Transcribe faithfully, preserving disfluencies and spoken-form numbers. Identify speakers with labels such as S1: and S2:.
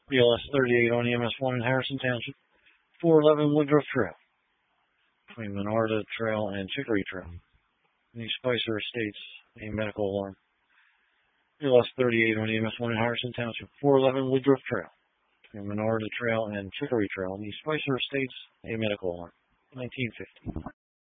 S1: B L S thirty-eight on E M S one in Harrison Township. four eleven Woodruff Trail, between Menarda Trail and Chicory Trail. In the Spicer Estates, a medical alarm. B L S thirty-eight on E M S one in Harrison Township. four eleven Woodruff Trail, between Menarda Trail and Chicory Trail. In the Spicer Estates, a medical alarm. nineteen fifty.